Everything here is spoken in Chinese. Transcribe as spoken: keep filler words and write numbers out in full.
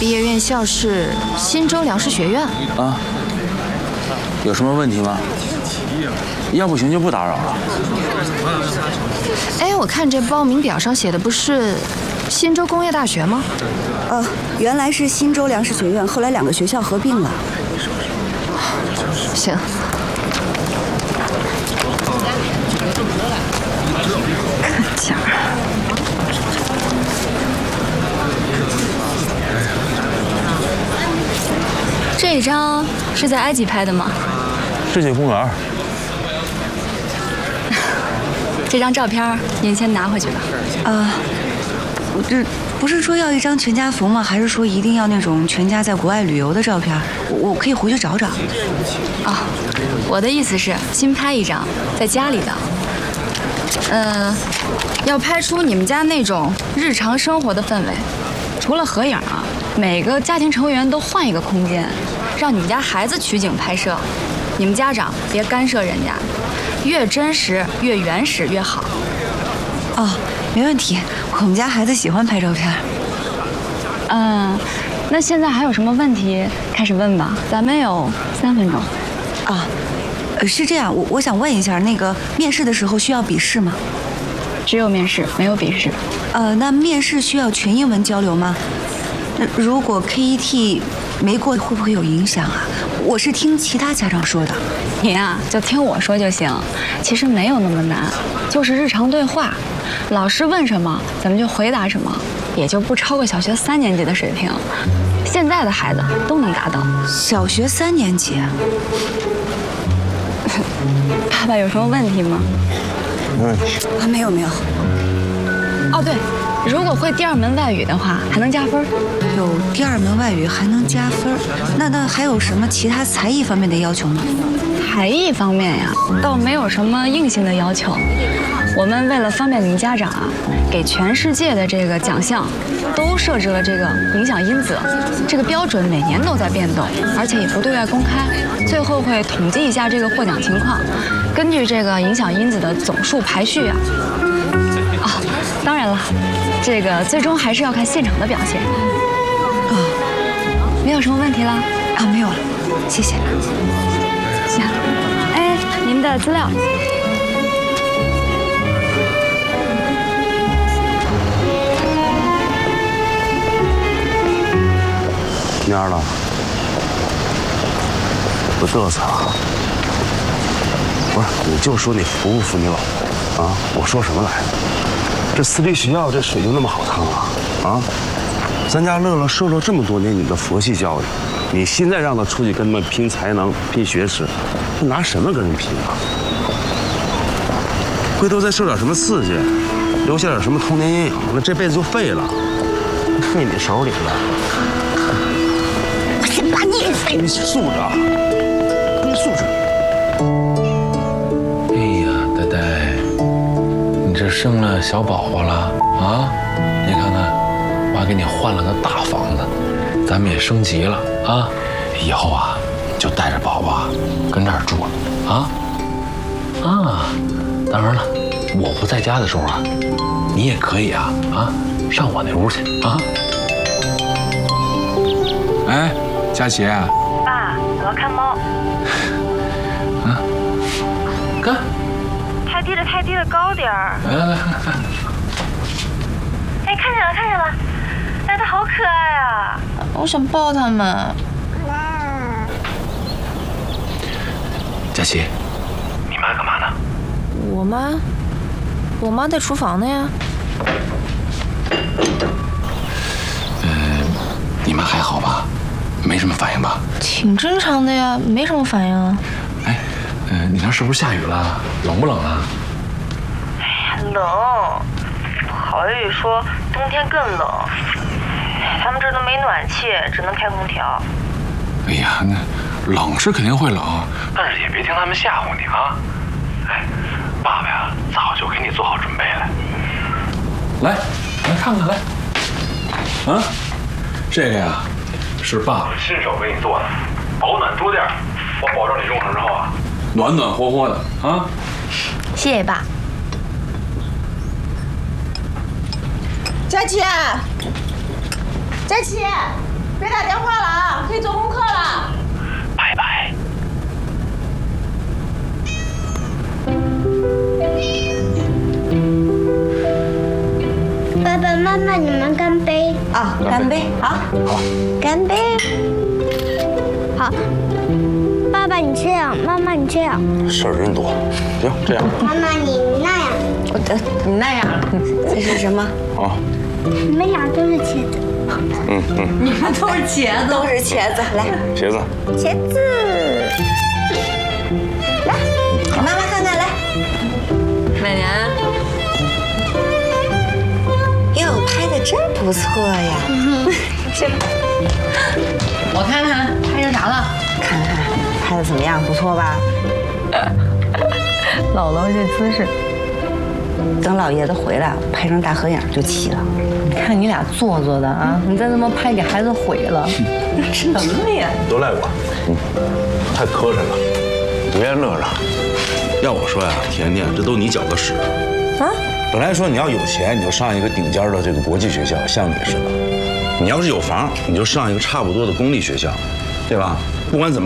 毕业院校是新州粮食学院。 啊，有什么问题吗？要不行就不打扰了。 哎，我看这报名表上写的不是新州工业大学吗？ 呃，原来是新州粮食学院，后来两个学校合并了。 行。可劲儿。 这张是在埃及拍的吗？ 世界公园。 这张照片您先拿回去吧。 啊，我这不是说要一张全家福吗？还是说一定要那种全家在国外旅游的照片？我我可以回去找找。 啊，我的意思是新拍一张，在家里的。呃，要拍出你们家那种日常生活的氛围。除了合影啊，每个家庭成员都换一个空间，让你们家孩子取景拍摄。你们家长别干涉人家，越真实、越原始越好。 哦，没问题，我们家孩子喜欢拍照片。 嗯，那现在还有什么问题开始问吧，咱们有三分钟。 啊，呃，是这样，我我想问一下，那个面试的时候需要笔试吗？ 只有面试，没有笔试。 呃，那面试需要全英文交流吗？那如果 K E T 没过，会不会有影响啊？我是听其他家长说的。 你啊，就听我说就行。其实没有那么难，就是日常对话，老师问什么，咱们就回答什么，也就不超过小学三年级的水平。现在的孩子都能达到。 小学三年级。 爸爸有什么问题吗？ 没问题。 啊，没有没有。 哦，对，如果会第二门外语的话，还能加分。 有第二门外语还能加分，那那还有什么其他才艺方面的要求吗？ 才艺方面呀，倒没有什么硬性的要求。我们为了方便你们家长啊，给全世界的这个奖项都设置了这个影响因子，这个标准每年都在变动，而且也不对外公开。最后会统计一下这个获奖情况，根据这个影响因子的总数排序啊。啊，当然了，这个最终还是要看现场的表现。 啊， 没有什么问题了？ 啊，没有了，谢谢。 行，哎，您的资料。 蔫儿了，不嘚瑟了。不是，你就说你服不服你老婆啊？我说什么来着？这私立学校这水就那么好趟啊？啊？咱家乐乐受了这么多年你的佛系教育，你现在让他出去跟他们拼才能、拼学识，他拿什么跟人拼啊？回头再受点什么刺激，留下点什么童年阴影，那这辈子就废了，废你手里了。 我先把你给废了！ 你素质啊，你素质。 哎呀，呆呆，你这生了小宝宝了啊？你看看，我还给你换了个大房子，咱们也升级了啊！以后啊，就带着宝宝跟这儿住了啊啊！当然了，我不在家的时候啊，你也可以啊啊，上我那屋去啊！ 哎，佳琪， 爸，我要看猫。 啊，看， 太低了，太低了，高点儿。 来来来来， 哎，看见了，看见了，哎，它好可爱啊！ 我想抱它们。 佳琪，你妈干嘛呢？ 我妈，我妈在厨房呢呀。 呃，你妈还好吧？没什么反应吧？ 挺正常的呀，没什么反应啊。 哎，呃，你那是不是下雨了？冷不冷啊？ 哎呀，冷。郝月雨说冬天更冷，他们这儿都没暖气，只能开空调。 哎呀，那冷是肯定会冷，但是也别听他们吓唬你啊！哎，爸爸呀，早就给你做好准备了。 来，来看看来。啊，这个呀，是爸爸亲手给你做的，保暖桌垫，我保证你用上之后啊，暖暖和和的啊。 谢谢爸。 佳琪，佳琪， 别打电话了啊，可以做功课了。 拜拜。 爸爸妈妈，你们干杯啊！干杯！好， 好， 干杯。好，爸爸你这样，妈妈你这样， 事儿真多。行，这样。 妈妈你那样， 我的你那样，这是什么？ 啊， 你们俩都是茄子。 嗯嗯， 你看都是茄子，都是茄子。来， 茄子， 茄子，来， 给妈妈看看来。 美年， 哟，拍的真不错呀。这， 我看看拍成啥了？ 看看拍的怎么样？不错吧？ 姥姥这姿势， 等老爷子回来，拍张大合影就齐了。 你看你俩做作的啊！你再这么拍，给孩子毁了。什么呀？ 都赖我，嗯，太磕碜了，别乐了。要我说呀，甜甜，这都你搅的屎啊！本来说你要有钱，你就上一个顶尖的这个国际学校，像你似的；你要是有房，你就上一个差不多的公立学校，对吧？不管怎么。